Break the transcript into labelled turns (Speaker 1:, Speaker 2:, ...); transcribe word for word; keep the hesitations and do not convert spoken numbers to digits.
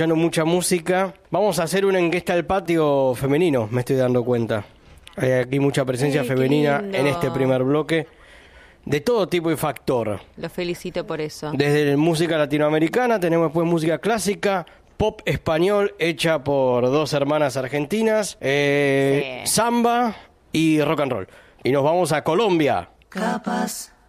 Speaker 1: escuchando mucha música. Vamos a hacer una encuesta al patio femenino, me estoy dando cuenta. Hay aquí mucha presencia
Speaker 2: Ay,
Speaker 1: femenina
Speaker 2: lindo.
Speaker 1: en este primer bloque. De todo tipo y factor.
Speaker 2: Lo felicito por eso.
Speaker 1: Desde música latinoamericana, tenemos después música clásica, pop español hecha por dos hermanas argentinas, eh,
Speaker 2: Sí.
Speaker 1: samba y rock and roll. Y nos vamos a Colombia.
Speaker 3: Capaz